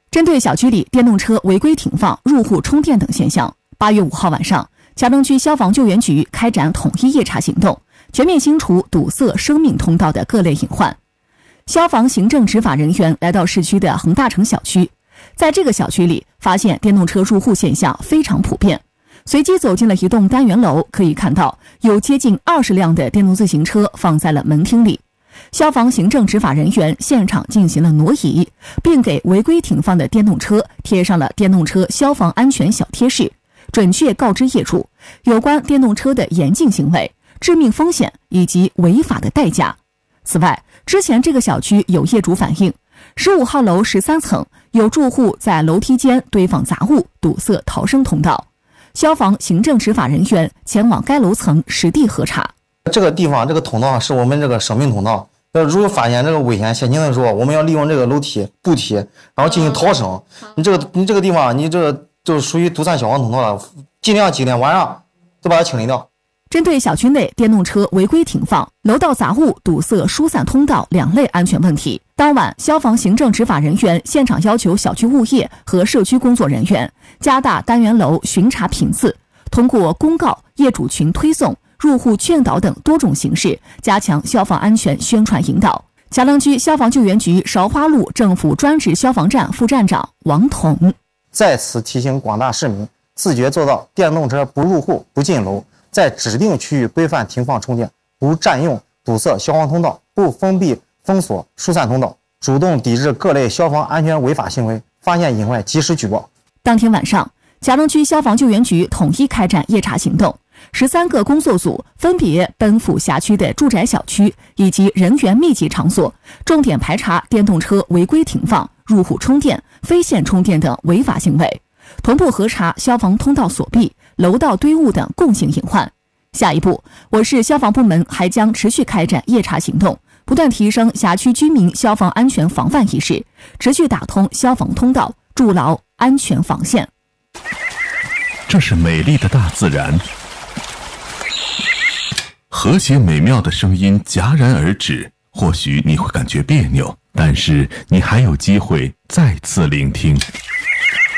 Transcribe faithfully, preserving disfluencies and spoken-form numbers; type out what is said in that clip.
针对小区里电动车违规停放、入户充电等现象，八月五号晚上，嘉东区消防救援局开展统一夜查行动，全面清除堵塞生命通道的各类隐患。消防行政执法人员来到市区的恒大城小区，在这个小区里发现电动车入户现象非常普遍，随即走进了一栋单元楼，可以看到有接近二十辆的电动自行车放在了门厅里。消防行政执法人员现场进行了挪移，并给违规停放的电动车贴上了电动车消防安全小贴士，准确告知业主有关电动车的严禁行为、致命风险以及违法的代价。此外，之前这个小区有业主反映，十五号楼十三层有住户在楼梯间堆放杂物，堵塞逃生通道。消防行政执法人员前往该楼层实地核查。 这个地方这个通道是我们这个生命通道，如果发现这个危险险情的时候，我们要利用这个楼梯步梯，然后进行逃生。你这个你这个地方你这个就属于堵塞消防通道了，尽量今天晚上就把它清理掉。 针对小区内电动车违规停放、楼道杂物堵塞疏散通道两类安全问题，当晚消防行政执法人员现场要求小区物业和社区工作人员加大单元楼巡查频次，通过公告、业主群推送、入户劝导等多种形式，加强消防安全宣传引导。嘉东区消防救援局韶花路政府专职消防站副站长王彤再次提醒广大市民，自觉做到电动车不入户、不进楼，在指定区域规范停放充电，不占用堵塞消防通道，不封闭封锁疏散通道，主动抵制各类消防安全违法行为，发现隐患及时举报。 当天晚上，嘉东区消防救援局统一开展夜查行动，十三个工作组分别奔赴辖区的住宅小区以及人员密集场所，重点排查电动车违规停放、入户充电、非线充电等违法行为，同步核查消防通道锁闭、楼道堆物等共性隐患。下一步，我市消防部门还将持续开展夜查行动，不断提升辖区居民消防安全防范意识，持续打通消防通道，筑牢安全防线。 这是美丽的大自然，和谐美妙的声音戛然而止，或许你会感觉别扭，但是你还有机会再次聆听。